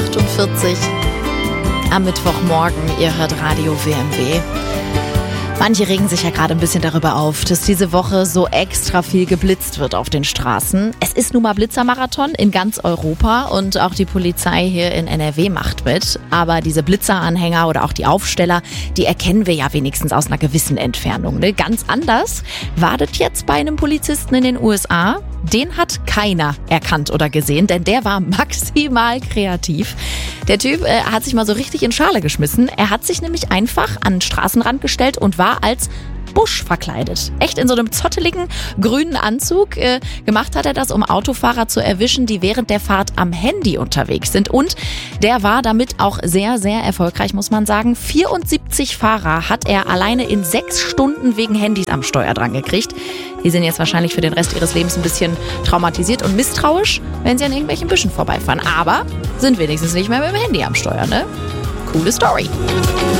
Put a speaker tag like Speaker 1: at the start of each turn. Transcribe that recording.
Speaker 1: 7:48 am Mittwochmorgen. Ihr hört Radio WMW. Manche regen sich ja gerade ein bisschen darüber auf, dass diese Woche so extra viel geblitzt wird auf den Straßen. Es ist nun mal Blitzermarathon in ganz Europa und auch die Polizei hier in NRW macht mit. Aber diese Blitzeranhänger oder auch die Aufsteller, die erkennen wir ja wenigstens aus einer gewissen Entfernung. Ne? Ganz anders war das jetzt bei einem Polizisten in den USA. Den hat keiner erkannt oder gesehen, denn der war maximal kreativ. Der Typ hat sich mal so richtig in Schale geschmissen. Er hat sich nämlich einfach an den Straßenrand gestellt und war als Busch verkleidet. Echt in so einem zotteligen grünen Anzug. Gemacht hat er das, um Autofahrer zu erwischen, die während der Fahrt am Handy unterwegs sind. Und der war damit auch sehr, sehr erfolgreich, muss man sagen. 74 Fahrer hat er alleine in 6 Stunden wegen Handys am Steuer dran gekriegt. Die sind jetzt wahrscheinlich für den Rest ihres Lebens ein bisschen traumatisiert und misstrauisch, wenn sie an irgendwelchen Büschen vorbeifahren. Aber sind wenigstens nicht mehr mit dem Handy am Steuer, ne? Coole Story.